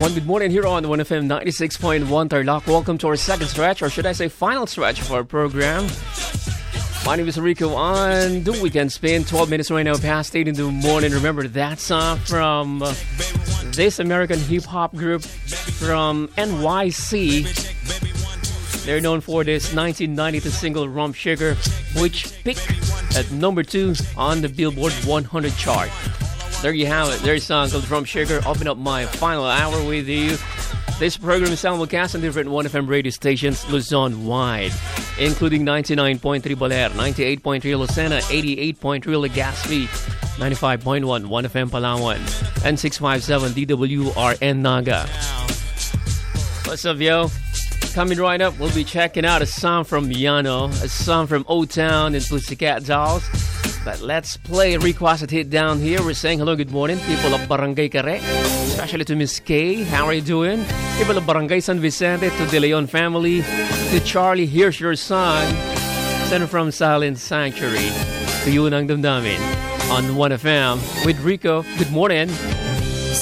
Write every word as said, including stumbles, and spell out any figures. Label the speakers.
Speaker 1: everyone. Good morning here on one F M ninety-six point one Tarlac. Welcome to our second stretch, or should I say final stretch of our program. My name is Rico on the Weekend Spin. twelve minutes right now past eight in the morning. Remember that song from uh, this American hip-hop group from N Y C. They're known for this nineteen ninety-two single Rump Sugar, which peaked at number two on the Billboard one hundred chart. There you have it. Their song called Rump Sugar. Open up my final hour with you. This program is simulcast on different one F M radio stations Luzon-wide, including ninety-nine point three Baler, ninety-eight point three Lucena, eighty-eight point three Legazpi, ninety-five point one one F M Palawan, and six fifty-seven D W R N Naga. What's up, yo? Coming right up, we'll be checking out a song from Yano, a song from O-Town and Pussycat Dolls. But let's play a requested hit down here. We're saying hello, good morning, people of Barangay Care, especially to Miss Kay. How are you doing? People of Barangay San Vicente, to De Leon family, to Charlie, here's your song, sent from Silent Sanctuary. To you Nang Damdamin on one F M with Rico. Good morning.